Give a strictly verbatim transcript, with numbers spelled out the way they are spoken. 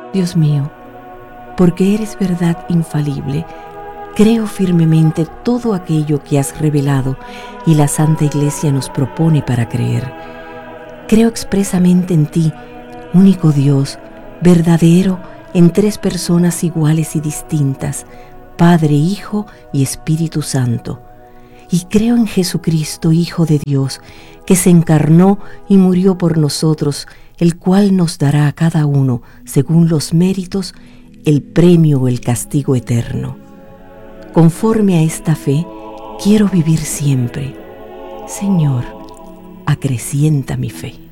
Dios mío, porque eres verdad infalible, creo firmemente todo aquello que has revelado y la Santa Iglesia nos propone para creer. Creo expresamente en ti, único Dios, verdadero, en tres personas iguales y distintas, Padre, Hijo y Espíritu Santo. Y creo en Jesucristo, Hijo de Dios, que se encarnó y murió por nosotros, el cual nos dará a cada uno, según los méritos, el premio o el castigo eterno. Conforme a esta fe, quiero vivir siempre. Señor, acrecienta mi fe.